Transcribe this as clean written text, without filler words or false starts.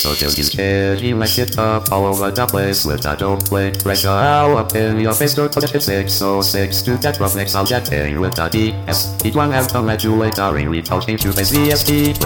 So till he's scared, he might get up all over the place with a dope plate. Pressure out up in your face, go to the 606 to get rough next, I'll get in with the DS. It won't have to let you later in retouching to face VST.